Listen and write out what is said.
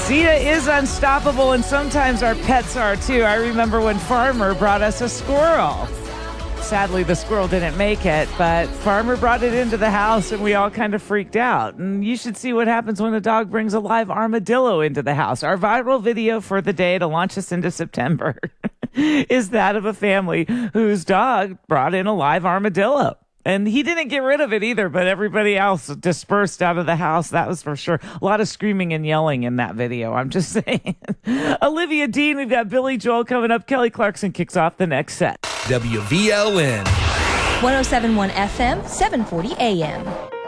Zeta is unstoppable, and sometimes our pets are too. I remember when Farmer brought us a squirrel. Sadly, the squirrel didn't make it, but Farmer brought it into the house, and we all kind of freaked out. And you should see what happens when a dog brings a live armadillo into the house. Our viral video for the day to launch us into September is that of a family whose dog brought in a live armadillo. And he didn't get rid of it either, but everybody else dispersed out of the house. That was for sure. A lot of screaming and yelling in that video. I'm just saying. Olivia Dean, we've got Billy Joel coming up. Kelly Clarkson kicks off the next set. WVLN. 107.1 FM, 740 AM.